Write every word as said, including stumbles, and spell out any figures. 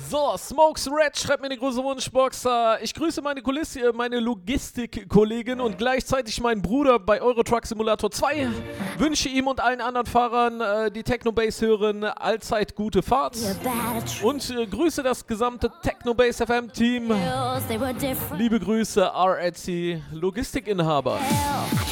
So, Smokes Red schreibt mir eine große Wunschbox. Äh, Ich grüße meine Kulisse, meine Logistikkollegin und gleichzeitig meinen Bruder bei Euro Truck Simulator zwei. Wünsche ihm und allen anderen Fahrern, äh, die Technobase hören, allzeit gute Fahrt. Und äh, grüße das gesamte Technobase F M Team. Liebe Grüße, R L C Logistikinhaber.